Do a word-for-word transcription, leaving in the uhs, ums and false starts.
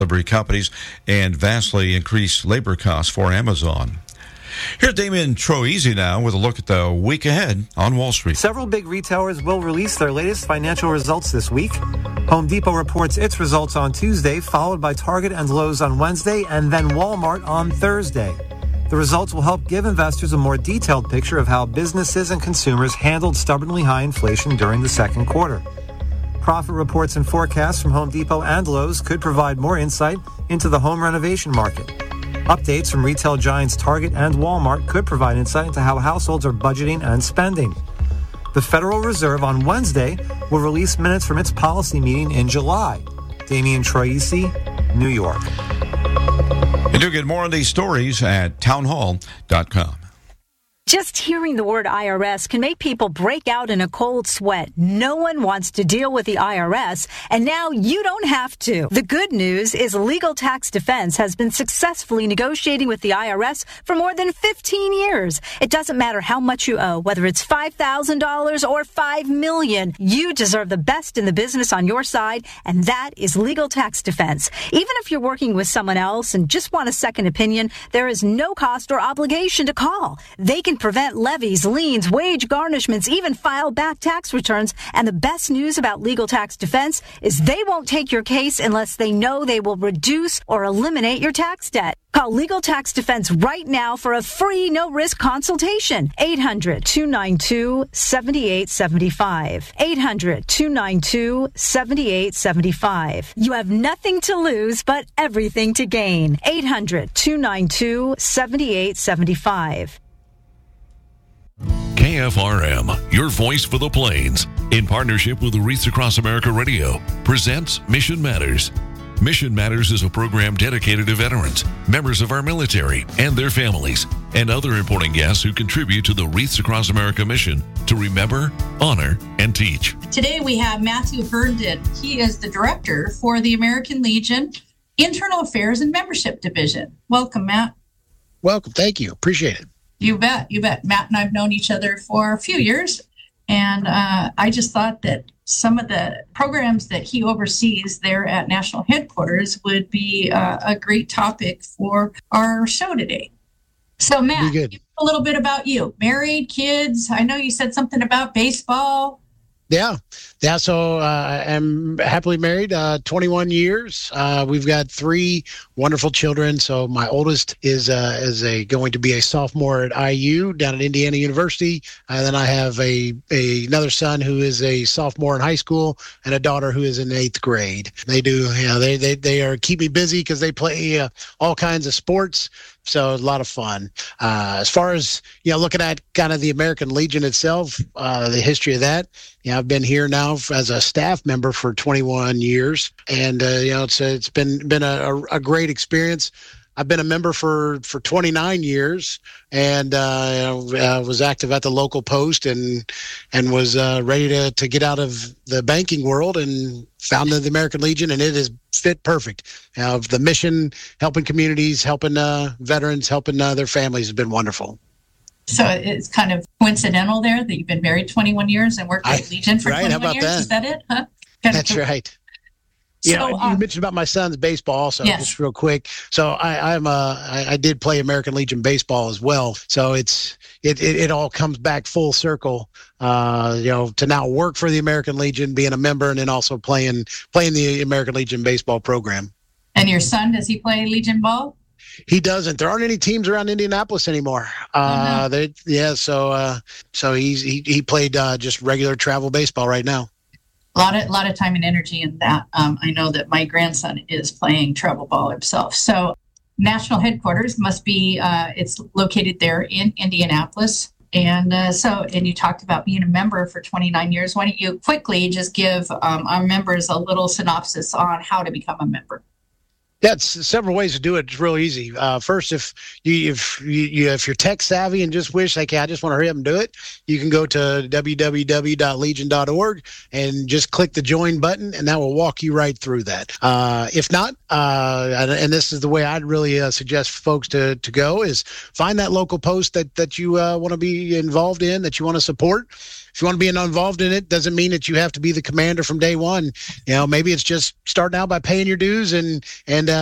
delivery companies and vastly increased labor costs for Amazon. Here's Damian Troisi now with a look at the week ahead on Wall Street. Several big retailers will release their latest financial results this week. Home Depot reports its results on Tuesday, followed by Target and Lowe's on Wednesday, and then Walmart on Thursday. The results will help give investors a more detailed picture of how businesses and consumers handled stubbornly high inflation during the second quarter. Profit reports and forecasts from Home Depot and Lowe's could provide more insight into the home renovation market. Updates from retail giants Target and Walmart could provide insight into how households are budgeting and spending. The Federal Reserve on Wednesday will release minutes from its policy meeting in July. Damian Troisi, New York. You do get more on these stories at townhall dot com. Just hearing the word I R S can make people break out in a cold sweat. No one wants to deal with the I R S, and now you don't have to. The good news is Legal Tax Defense has been successfully negotiating with the I R S for more than fifteen years. It doesn't matter how much you owe, whether it's five thousand dollars or five million dollars. You deserve the best in the business on your side, and that is Legal Tax Defense. Even if you're working with someone else and just want a second opinion, there is no cost or obligation to call. They can prevent levies, liens, wage garnishments, even file back tax returns. And the best news about Legal Tax Defense is they won't take your case unless they know they will reduce or eliminate your tax debt. Call Legal Tax Defense right now for a free, no-risk consultation. eight hundred, two nine two, seven eight seven five. eight hundred, two nine two, seven eight seven five. You have nothing to lose but everything to gain. eight hundred, two nine two, seven eight seven five. K F R M, your voice for the Plains, in partnership with the Wreaths Across America Radio, presents Mission Matters. Mission Matters is a program dedicated to veterans, members of our military and their families, and other important guests who contribute to the Wreaths Across America mission to remember, honor, and teach. Today we have Matthew Herndon. He is the director for the American Legion Internal Affairs and Membership Division. Welcome, Matt. Welcome. Thank you. Appreciate it. You bet. You bet. Matt and I have known each other for a few years, and uh, I just thought that some of the programs that he oversees there at National Headquarters would be uh, a great topic for our show today. So, Matt, give a little bit about you. Married, kids. I know you said something about baseball. Yeah. Yeah. So uh, I'm happily married, uh, twenty-one years. Uh, we've got three wonderful children. So my oldest is uh, is a going to be a sophomore at I U down at Indiana University. And then I have a, a another son who is a sophomore in high school and a daughter who is in eighth grade. They do, you know, they they they are keep me busy because they play uh, all kinds of sports. So a lot of fun. Uh, as far as, you know, looking at kind of the American Legion itself, uh, the history of that, you know, I've been here now as a staff member for twenty-one years, and uh, you know, it's it's been been a, a great experience. I've been a member for, for twenty-nine years, and uh, you know, uh, was active at the local post, and and was uh, ready to, to get out of the banking world, and founded the American Legion, and it has fit perfect. Uh, the mission, helping communities, helping uh, veterans, helping uh, their families has been wonderful. So it's kind of coincidental there that you've been married twenty-one years and worked with Legion for right, twenty-one years. That? Is that it? Huh? Kind That's of cool. right. You So, know, um, you mentioned about my son's baseball also, yes. just real quick. So I, I'm a, I, I did play American Legion baseball as well. So it's it it, it all comes back full circle. Uh, you know, to now work for the American Legion, being a member, and then also playing playing the American Legion baseball program. And your son, does he play Legion ball? He doesn't. There aren't any teams around Indianapolis anymore. Uh, oh, no. they yeah. So uh, so he's he he played uh, just regular travel baseball right now. A lot of, lot of time and energy in that. Um, I know that my grandson is playing travel ball himself. So national headquarters must be, uh, it's located there in Indianapolis. And uh, so, and you talked about being a member for twenty-nine years. Why don't you quickly just give um, our members a little synopsis on how to become a member? Yeah, it's several ways to do it. It's real easy. Uh, first, if you if you, you if you're tech savvy and just wish, like, hey, I just want to hurry up and do it, you can go to w w w dot legion dot org and just click the join button, and that will walk you right through that. Uh, if not, uh, and, and this is the way I'd really uh, suggest folks to to go, is find that local post that that you uh, want to be involved in, that you want to support. if you want to be involved in it, doesn't mean that you have to be the commander from day one. You know, maybe it's just starting out by paying your dues and and uh,